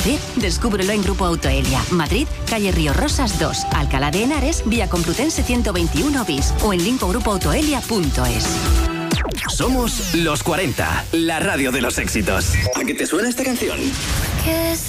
conducir? Descúbrelo en Grupo Autoelia. Madrid, calle Río Rosas 2, Alcalá de Henares, vía Complutense 121 bis o en linkogrupoautoelia.es. Somos los 40, la radio de los éxitos. ¿A qué te suena esta canción? Que